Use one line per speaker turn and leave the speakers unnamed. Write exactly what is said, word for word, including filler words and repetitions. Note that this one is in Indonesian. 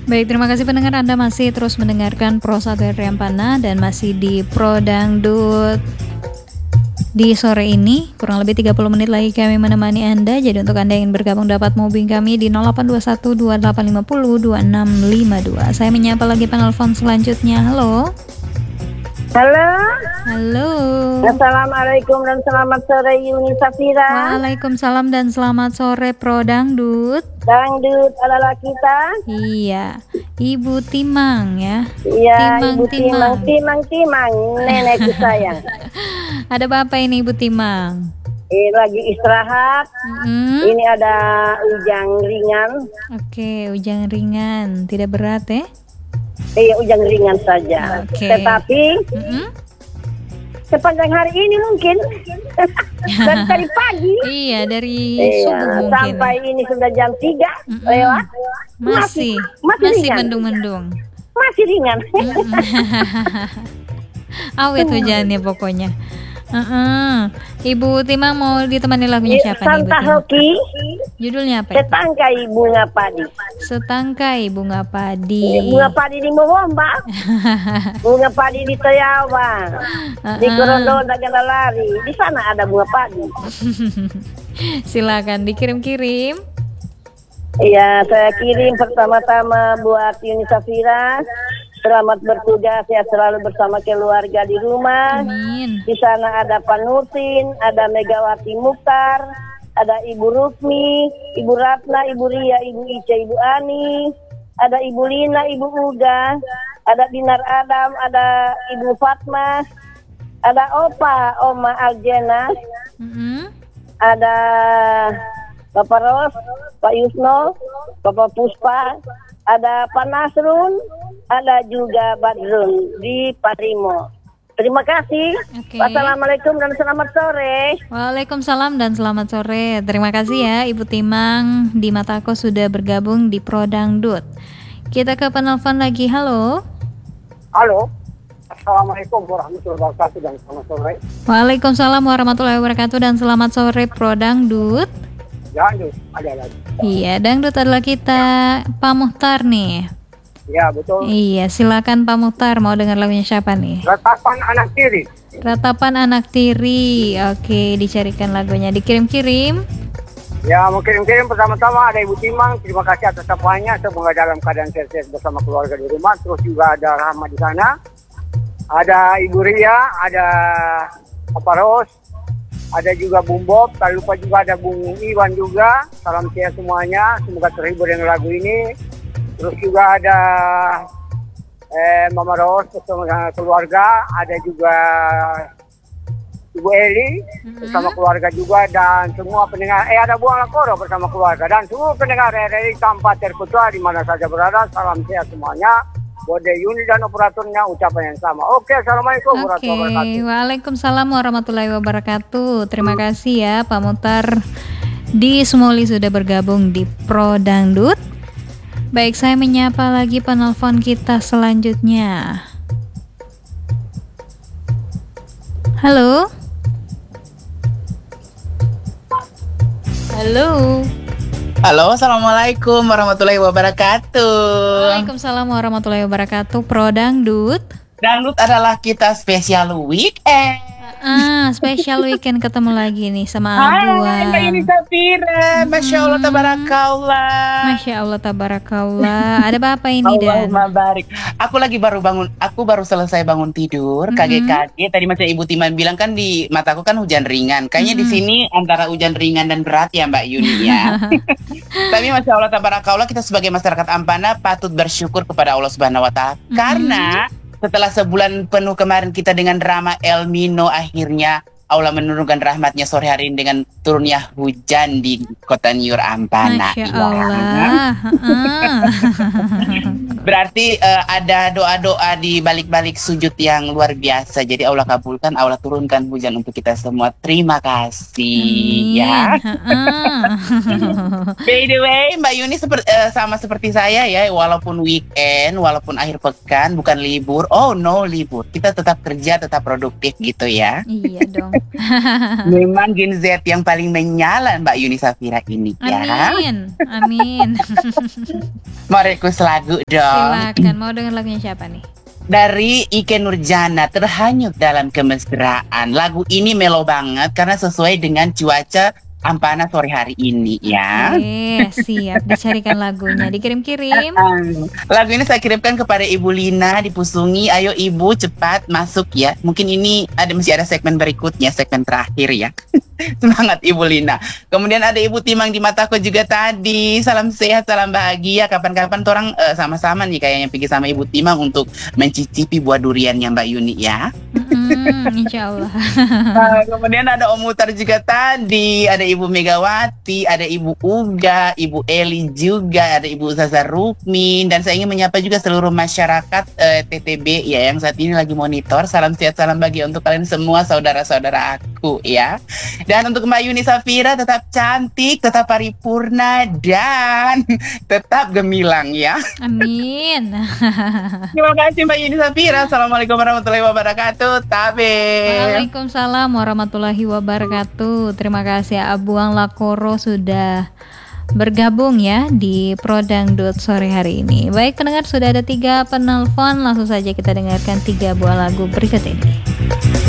Baik, terima kasih pendengar, Anda masih terus mendengarkan Pro satu R I Ampana dan masih di Pro Dangdut di sore ini. Kurang lebih tiga puluh menit lagi kami menemani Anda. Jadi untuk Anda yang ingin bergabung dapat menghubungi kami di nol delapan dua satu dua delapan lima nol dua enam lima dua. Saya menyapa lagi penelpon selanjutnya. Halo.
Halo.
Halo.
Assalamualaikum dan selamat sore Yuni Safira.
Waalaikumsalam dan selamat sore Pro Dangdut.
Dangdut adalah kita.
Iya, Ibu Timang ya.
Iya,
Timang,
Ibu Timang, Timang, Timang, nenekku sayang.
Ada apa ini Ibu Timang?
Ini lagi istirahat.
Mm-hmm.
Ini ada ujang ringan.
Oke, ujang ringan, tidak berat ya?
Iya, ujang ringan saja.
Oke.
Tetapi
Mm-hmm.
sepanjang hari ini mungkin dari tadi pagi.
Iya, dari
Iya,
subuh mungkin.
sampai ini sudah jam tiga
Mm-mm.
lewat.
Masih,
masih,
masih
ringan.
mendung-mendung.
Masih ringan.
Awet hujannya pokoknya. Uh-uh. Ibu Timang mau ditemani lagunya siapa nih Ibu
Santa
Timang?
Hoki.
Judulnya apa? Ibu?
Setangkai bunga padi.
Setangkai bunga padi.
Bunga padi di Mowomba. Bunga padi di Tayawang. Di
Uh-uh.
Korondol Dagan Lari. Di sana ada bunga padi.
Silakan dikirim-kirim.
Iya, saya kirim pertama-tama buat Yuni Safira. Selamat bertugas ya, selalu bersama keluarga di rumah.
Amin.
Di sana ada Pak Nursin, ada Megawati Mukhtar, ada Ibu Rukmi, Ibu Ratna, Ibu Ria, Ibu Ica, Ibu Ani, ada Ibu Lina, Ibu Uga, ada Dinar Adam, ada Ibu Fatma, ada Opa, Oma Aljena,
Mm-hmm.
ada Bapak Ros, Pak Yusno, Bapak Puspa, ada Pak Nasrun, ada juga Badrun di Parimo. Terima kasih.
Oke.
Wassalamualaikum dan selamat sore.
Waalaikumsalam dan selamat sore. Terima kasih ya Ibu Timang di Matako sudah bergabung di Pro Dangdut. Kita ke penelpon lagi. Halo.
Halo. Assalamualaikum warahmatullahi wabarakatuh dan selamat sore.
Waalaikumsalam warahmatullahi wabarakatuh dan selamat sore Pro Dangdut.
Dangdut ada lagi.
Iya, Dangdut adalah kita Pak Muhtar nih.
Ya betul.
Iya, silakan Pak Muhtar, mau dengar lagunya siapa nih?
Ratapan anak tiri.
Ratapan anak tiri. Oke, dicarikan lagunya, dikirim-kirim.
Ya mau kirim-kirim pertama-tama ada Ibu Timang. Terima kasih atas sapaannya. Semoga dalam keadaan sehat bersama keluarga di rumah. Terus juga ada Rahma di sana. Ada Ibu Ria, ada Papa Ros, ada juga Bung Bob. Tak lupa juga ada Bung Iwan juga. Salam sehat semuanya. Semoga terhibur dengan lagu ini. Terus juga ada eh, Mama Ros bersama keluarga, ada juga Ibu Eli bersama keluarga juga, dan semua pendengar, eh ada Buang Lakoro bersama keluarga, dan semua pendengar R R I tanpa terkecuali di mana saja berada. Salam sehat semuanya. Bode Yuni dan operatornya ucapan yang sama. Oke, Assalamualaikum
Oke,
warahmatullahi wabarakatuh.
Waalaikumsalam warahmatullahi wabarakatuh. Terima kasih ya Pak Muhtar di Sumoli sudah bergabung di Pro Dangdut. Baik, saya menyapa lagi penelpon kita selanjutnya. Halo. Halo.
Halo, Assalamualaikum warahmatullahi wabarakatuh.
Waalaikumsalam warahmatullahi wabarakatuh. Pro Dangdut.
Dangdut adalah kita spesial weekend.
Ah, spesial weekend ketemu lagi nih sama
Hai,
Abuan.
Mbak Yuni Safira. Masya Allah, tabarakallah.
Masya Allah, tabarakallah. Ada apa ini Dan?
Allahumma barik. Aku lagi baru bangun, aku baru selesai bangun tidur,
Mm-mm.
kaget-kaget. Tadi macam Ibu Timan bilang kan di mataku kan hujan ringan. Kayaknya di
Mm-mm.
sini antara hujan ringan dan berat ya Mbak Yuni ya. Tapi Masya Allah, tabarakallah, kita sebagai masyarakat Ampana patut bersyukur kepada Allah Subhanahu Wa Taala.
Mm-mm.
Karena setelah sebulan penuh kemarin kita dengan drama El Nino, akhirnya Allah menurunkan rahmatnya sore hari ini dengan turunnya hujan di kota Niur Ampana.
Masya
Ya.
Allah. Heeh.
Berarti uh, ada doa-doa di balik-balik sujud yang luar biasa. Jadi Allah kabulkan, Allah turunkan hujan untuk kita semua. Terima kasih.
Amin.
Ya.
Ha-ha.
By the way, Mbak Yuni seper, uh, sama seperti saya ya, walaupun weekend, walaupun akhir pekan, bukan libur. Oh no, libur. Kita tetap kerja, tetap produktif gitu ya.
Iya dong.
Memang Gen Z yang paling menyala Mbak Yuni Safira ini ya.
Amin. Amin.
Mau request lagu dong.
Silakan, mau denger lagunya siapa nih?
Dari Ike Nurjana, Terhanyut Dalam Kemesraan. Lagu ini melo banget karena sesuai dengan cuaca Ampana sore hari ini ya.
Eh, siap, dicarikan lagunya, dikirim-kirim.
Lagu ini saya kirimkan kepada Ibu Lina di Pusungi. Ayo Ibu cepat masuk ya. Mungkin ini ada masih ada segmen berikutnya, segmen terakhir ya. Semangat Ibu Lina. Kemudian ada Ibu Timang di Mataku juga tadi. Salam sehat, salam bahagia. Kapan-kapan orang uh, sama-sama nih kayaknya pergi sama Ibu Timang untuk mencicipi buah duriannya Mbak Yuni ya.
Mm-mm, insya Allah.
Nah, kemudian ada Om Mutar juga tadi, ada Ibu Megawati, ada Ibu Uga, Ibu Eli juga, ada Ibu Zaza Rukmin, dan saya ingin menyapa juga seluruh masyarakat eh, T T B ya yang saat ini lagi monitor. Salam sehat, salam bahagia untuk kalian semua saudara-saudara aku ya. Dan untuk Mbak Yuni Safira tetap cantik, tetap paripurna dan tetap gemilang ya.
Amin.
Terima kasih Mbak Yuni Safira. Assalamualaikum warahmatullahi wabarakatuh. Tabe.
Waalaikumsalam warahmatullahi wabarakatuh. Terima kasih Abuang Lakoro sudah bergabung ya di Pro Dangdut sore hari ini. Baik pendengar, sudah ada tiga penelpon, langsung saja kita dengarkan tiga buah lagu berikut ini.